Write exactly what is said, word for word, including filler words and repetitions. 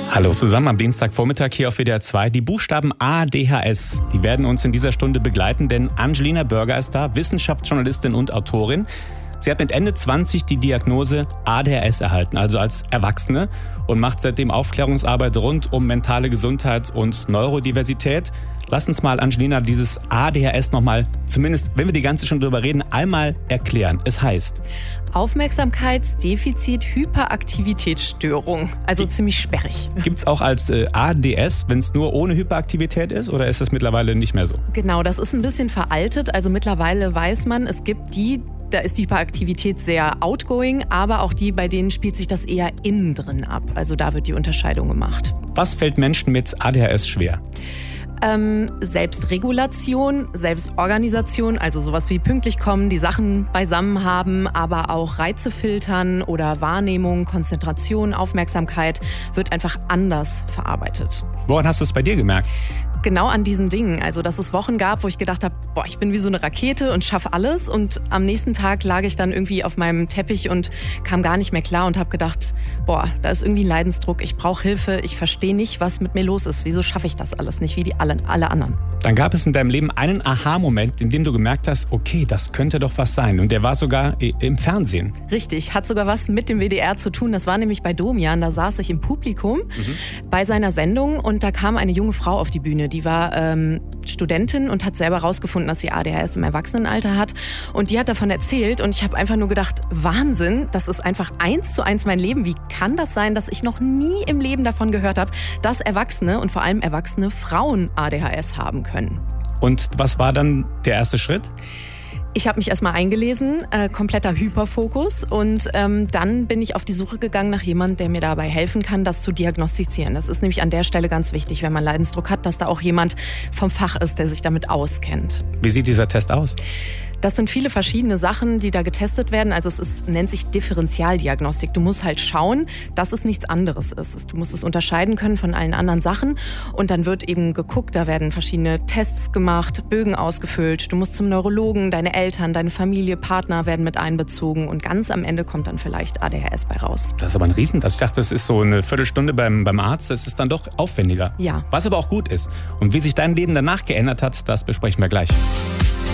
Hallo zusammen am Dienstagvormittag hier auf W D R zwei. Die Buchstaben A D H S, die werden uns in dieser Stunde begleiten, denn Angelina Börger ist da, Wissenschaftsjournalistin und Autorin. Sie hat mit Ende zwanzig die Diagnose A D H S erhalten, also als Erwachsene, und macht seitdem Aufklärungsarbeit rund um mentale Gesundheit und Neurodiversität. Lass uns mal, Angelina, dieses A D H S nochmal, zumindest wenn wir die ganze Stunde drüber reden, einmal erklären. Es heißt Aufmerksamkeitsdefizit-Hyperaktivitätsstörung. Also ziemlich sperrig. Gibt es auch als äh, A D S, wenn es nur ohne Hyperaktivität ist, oder ist das mittlerweile nicht mehr so? Genau, das ist ein bisschen veraltet. Also mittlerweile weiß man, es gibt die, da ist die Hyperaktivität sehr outgoing, aber auch die, bei denen spielt sich das eher innen drin ab. Also da wird die Unterscheidung gemacht. Was fällt Menschen mit A D H S schwer? Ähm, Selbstregulation, Selbstorganisation, also sowas wie pünktlich kommen, die Sachen beisammen haben, aber auch Reize filtern oder Wahrnehmung, Konzentration, Aufmerksamkeit wird einfach anders verarbeitet. Woran hast du es bei dir gemerkt? Genau an diesen Dingen. Also, dass es Wochen gab, wo ich gedacht habe, boah, ich bin wie so eine Rakete und schaffe alles. Und am nächsten Tag lag ich dann irgendwie auf meinem Teppich und kam gar nicht mehr klar und habe gedacht, boah, da ist irgendwie ein Leidensdruck, ich brauche Hilfe, ich verstehe nicht, was mit mir los ist. Wieso schaffe ich das alles nicht, wie die alle, alle anderen? Dann gab es in deinem Leben einen Aha-Moment, in dem du gemerkt hast, okay, das könnte doch was sein. Und der war sogar im Fernsehen. Richtig, hat sogar was mit dem W D R zu tun. Das war nämlich bei Domian, da saß ich im Publikum mhm. bei seiner Sendung und da kam eine junge Frau auf die Bühne. Die war ähm, Studentin und hat selber herausgefunden, dass sie A D H S im Erwachsenenalter hat. Und die hat davon erzählt und ich habe einfach nur gedacht, Wahnsinn, das ist einfach eins zu eins mein Leben. Wie kann das sein, dass ich noch nie im Leben davon gehört habe, dass Erwachsene und vor allem erwachsene Frauen A D H S haben können? Und was war dann der erste Schritt? Ich habe mich erstmal eingelesen, äh, kompletter Hyperfokus, und ähm, dann bin ich auf die Suche gegangen nach jemandem, der mir dabei helfen kann, das zu diagnostizieren. Das ist nämlich an der Stelle ganz wichtig, wenn man Leidensdruck hat, dass da auch jemand vom Fach ist, der sich damit auskennt. Wie sieht dieser Test aus? Das sind viele verschiedene Sachen, die da getestet werden. Also es ist, nennt sich Differentialdiagnostik. Du musst halt schauen, dass es nichts anderes ist. Du musst es unterscheiden können von allen anderen Sachen. Und dann wird eben geguckt, da werden verschiedene Tests gemacht, Bögen ausgefüllt. Du musst zum Neurologen, deine Eltern, deine Familie, Partner werden mit einbezogen. Und ganz am Ende kommt dann vielleicht A D H S bei raus. Das ist aber ein Riesentest. Ich dachte, das ist so eine Viertelstunde beim, beim Arzt. Das ist dann doch aufwendiger. Ja. Was aber auch gut ist. Und wie sich dein Leben danach geändert hat, das besprechen wir gleich.